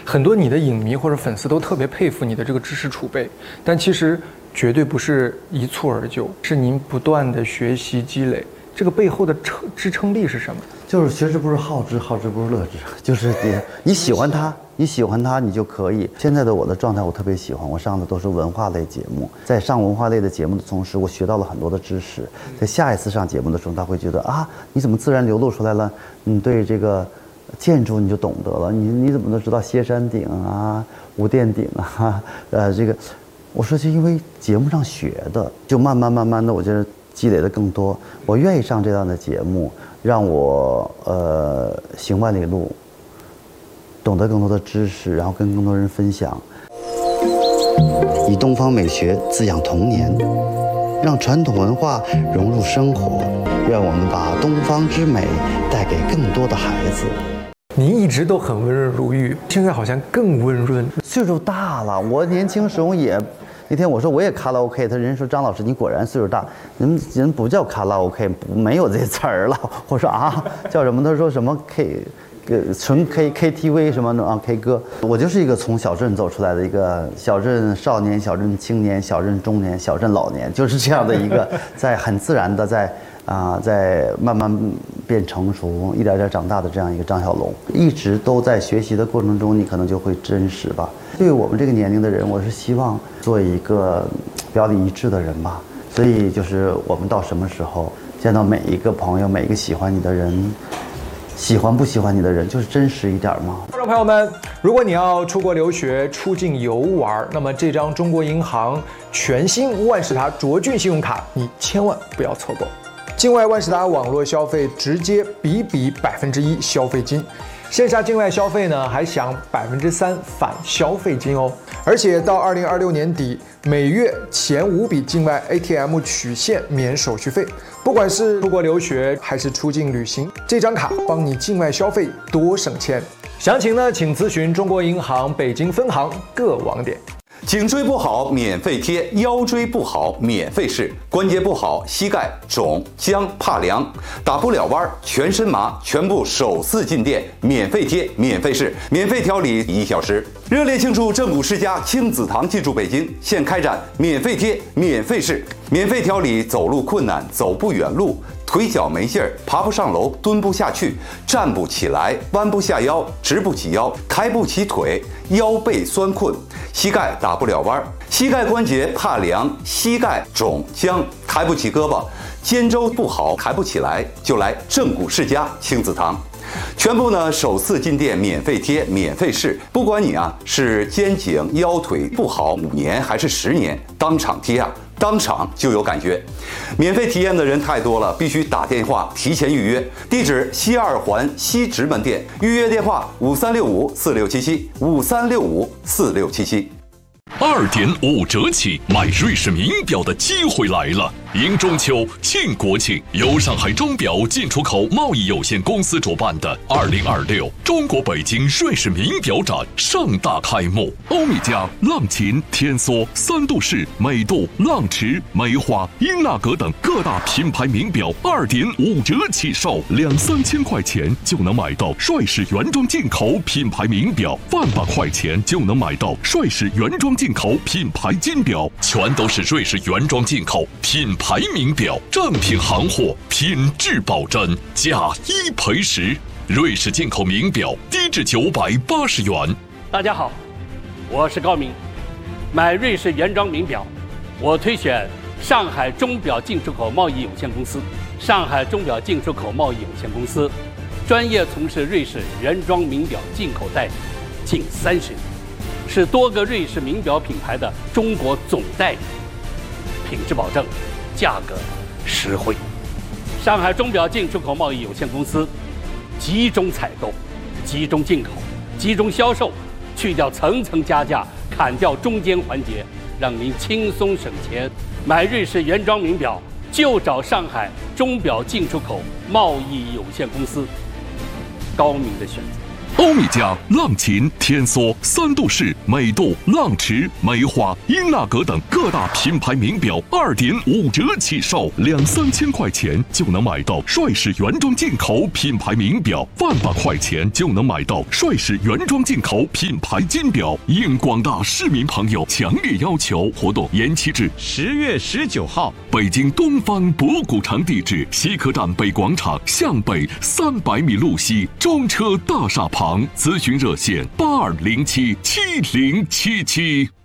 很多你的影迷或者粉丝都特别佩服你的这个知识储备，但其实绝对不是一蹴而就，是您不断的学习积累。这个背后的支撑力是什么？ 就是学之不是好之，好之不是乐之，就是你喜欢它，你就可以。现在的我的状态我特别喜欢，我上的都是文化类节目，在上文化类的节目的同时，我学到了很多的知识。在下一次上节目的时候，他会觉得啊，你怎么自然流露出来了？你对这个建筑你就懂得了，你怎么都知道歇山顶啊、无殿顶啊，这个，我说就因为节目上学的，就慢慢的，我觉得积累的更多。我愿意上这样的节目，让我行万里路，懂得更多的知识，然后跟更多人分享。以东方美学滋养童年，让传统文化融入生活，愿我们把东方之美带给更多的孩子。 您一直都很温润如玉，现在好像更温润。 岁数大了，我年轻时候也，那天我说我也卡拉 OK， 人说张老师你果然岁数大，人不叫卡拉 OK， 没有这词儿了。我说啊，叫什么？他说什么 纯 KTV 什么的啊 K 歌。我就是一个从小镇走出来的一个小镇少年、小镇青年、小镇中年、小镇老年，就是这样的一个，在很自然的在慢慢变成熟，一点点长大的这样一个张小龙，一直都在学习的过程中，你可能就会真实吧。对于我们这个年龄的人，我是希望做一个表里一致的人吧。所以就是我们到什么时候见到每一个朋友，每一个喜欢你的人，喜欢不喜欢你的人，就是真实一点嘛。 观众朋友们，如果你要出国留学、出境游玩，那么这张中国银行全新万事达卓俊信用卡，你千万不要错过。境外万事达网络消费直接比1%消费金，线下境外消费呢还享3%返消费金哦。而且到2026年底，每月前5笔境外 ATM 取现免手续费。不管是出国留学还是出境旅行，这张卡帮你境外消费多省钱。详情呢，请咨询中国银行北京分行各网点。 颈椎不好免费贴，腰椎不好免费试，关节不好膝盖肿僵怕凉打不了弯全身麻，全部首次进店免费贴免费试，免费调理1小时。热烈庆祝正骨世家亲子堂进驻北京，现开展免费贴免费试，免费调理走路困难、走不远路、腿脚没劲儿、爬不上楼、蹲不下去、站不起来、弯不下腰、直不起腰、抬不起腿、腰背酸困、膝盖打不了弯、膝盖关节怕凉、膝盖肿僵、抬不起胳膊、肩周不好、抬不起来，就来正骨世家亲子堂。全部呢首次进店免费贴免费试，不管你是肩颈腰腿不好5年还是10年，当场贴当场就有感觉。免费体验的人太多了，必须打电话提前预约。地址西2环西直门店，预约电话5365467753654677。 2.5折起买瑞士名表的机会来了！迎中秋庆国庆，由上海钟表进出口贸易有限公司主办的2026中国北京瑞士名表展盛大开幕。欧米茄、浪琴、天梭、三度式、美度、浪驰、梅花、英纳格等各大品牌名表2.5折起售，2-3千块钱就能买到瑞士原装进口品牌名表，1万8块钱就能买到瑞士原装进口品牌金表，全都是瑞士原装进口品牌名表，正品行货，品质保真，价1赔10。瑞士进口名表低至980元。 大家好，我是高明。买瑞士原装名表，我推选上海钟表进出口贸易有限公司。上海钟表进出口贸易有限公司专业从事瑞士原装名表进口代理近30年，是多个瑞士名表品牌的中国总代理，品质保证，价格实惠。上海钟表进出口贸易有限公司集中采购、集中进口、集中销售，去掉层层加价，砍掉中间环节，让您轻松省钱。买瑞士原装名表就找上海钟表进出口贸易有限公司，高明的选择。 欧米茄、浪琴、天梭、三度式、美度、浪驰、梅花、英纳格等各大品牌名表2.5折起售，2、3千块钱就能买到帅士原装进口品牌名表，1万8块钱就能买到帅士原装进口品牌金表。应广大市民朋友强烈要求，活动延期至 10月19号。 北京东方博古城地址：西客站北广场向北300米路西中车大厦旁。咨询热线：82077077。